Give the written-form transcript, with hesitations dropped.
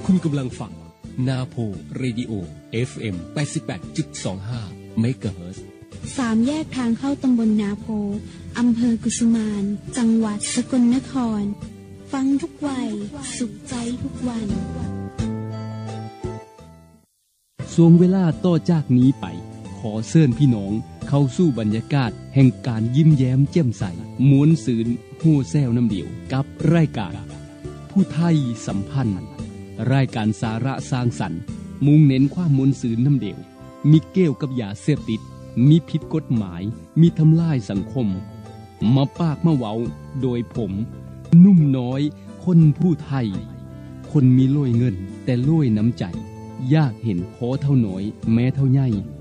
คุณกำลังฟังนาโพเรดิโอ FM 88.25 เมกะเฮิรตซ์ 3 แยกทางเข้าตำบลนาโพอำเภอกุสุมานจังหวัดสกลนครฟังทุกวัยสุขใจทุกวันช่วงเวลาต่อจากนี้ไปขอเชิญพี่น้องเข้าสู่บรรยากาศแห่งการยิ้มแย้มแจ่มใสม้วนซื่นฮู้แซวน้ำเดียวกับรายการผู้ไทยสัมพันธ์รายการสาระสร้างสรรค์มุ่งเน้นความม้วนซื่นน้ำเดียวมีเกี่ยวกับยาเสพติดมีผิดกฎหมายมีทำลายสังคมมาปากมาเว้าโดยผมนุ่มน้อยคนผู้ไทยคนมีโล่ยเงินแต่โล่ยน้ำใจอยากเห็นขอเท่าน้อยแม้เท่าใหญ่